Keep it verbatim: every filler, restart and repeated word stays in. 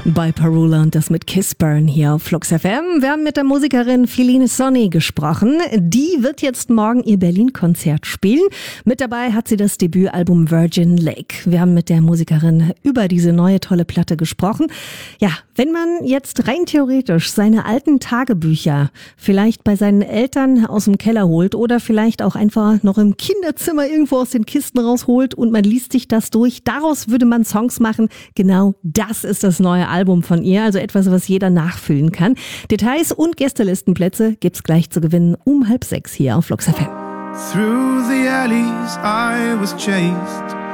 Bei Parula und das mit Kiss Burn hier auf Flux F M. Wir haben mit der Musikerin Feline Sonny gesprochen. Die wird jetzt morgen ihr Berlin-Konzert spielen. Mit dabei hat sie das Debütalbum Virgin Lake. Wir haben mit der Musikerin über diese neue tolle Platte gesprochen. Ja, wenn man jetzt rein theoretisch seine alten Tagebücher vielleicht bei seinen Eltern aus dem Keller holt oder vielleicht auch einfach noch im Kinderzimmer irgendwo aus den Kisten rausholt und man liest sich das durch, daraus würde man Songs machen. Genau das ist das neue Album von ihr, also etwas, was jeder nachfüllen kann. Details und Gästelistenplätze gibt's gleich zu gewinnen um halb sechs hier auf Flux F M. Through the alleys I was chased.